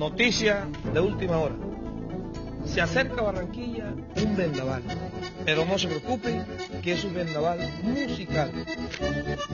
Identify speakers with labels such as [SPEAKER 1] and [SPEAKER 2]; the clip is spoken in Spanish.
[SPEAKER 1] Noticia de última hora. Se acerca a Barranquilla un vendaval, pero no se preocupen que es un vendaval musical.